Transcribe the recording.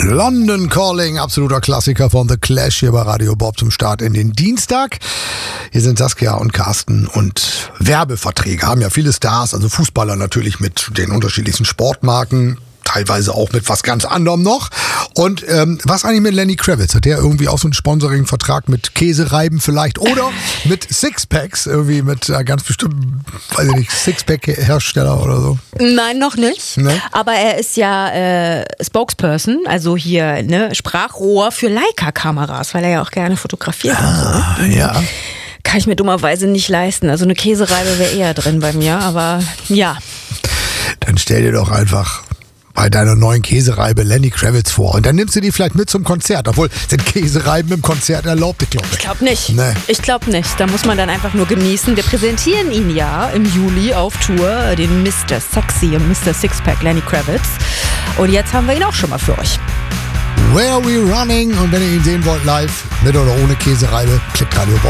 London Calling, absoluter Klassiker von The Clash hier bei Radio Bob zum Start in den Dienstag. Hier sind Saskia und Carsten und Werbeverträge haben ja viele Stars, also Fußballer natürlich mit den unterschiedlichsten Sportmarken, teilweise auch mit was ganz anderem noch. Und was eigentlich mit Lenny Kravitz? Hat der irgendwie auch so einen Sponsoring-Vertrag mit Käsereiben vielleicht? Oder mit Sixpacks, irgendwie mit ganz bestimmten, weiß ich nicht, Sixpack-Hersteller oder so? Nein, noch nicht. Ne? Aber er ist ja Spokesperson, also hier Sprachrohr für Leica-Kameras, weil er ja auch gerne fotografiert. Ja. Kann ich mir dummerweise nicht leisten. Also eine Käsereibe wäre eher drin bei mir, aber ja. Dann stell dir doch einfach bei deiner neuen Käsereibe Lenny Kravitz vor. Und dann nimmst du die vielleicht mit zum Konzert. Obwohl, sind Käsereiben im Konzert erlaubt? Ich glaube nicht. Nee. Ich glaube nicht. Da muss man dann einfach nur genießen. Wir präsentieren ihn ja im Juli auf Tour, den Mr. Sexy und Mr. Sixpack Lenny Kravitz. Und jetzt haben wir ihn auch schon mal für euch. Where We Running. Und wenn ihr ihn sehen wollt live, mit oder ohne Käsereibe, klickt Radio Bob.